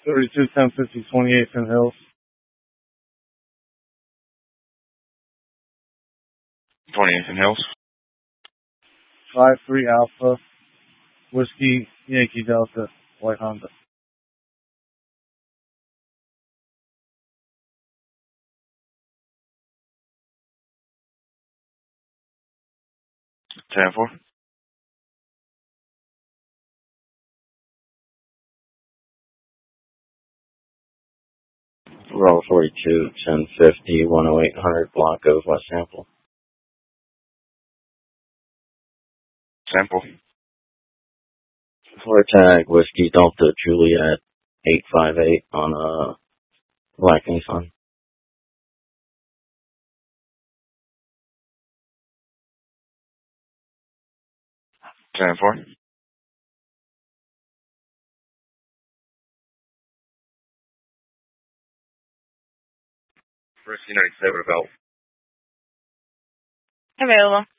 321050 28th and Hills. 28th and Hills. 53 Alpha, Whiskey, Yankee Delta, White Honda. 10-4. Roll 42, 1050, 10800, block of West Sample. Sample. For tag, Whiskey Delta Juliet 858 on a black Nissan. 10-4. Whiskey 97 about. Available.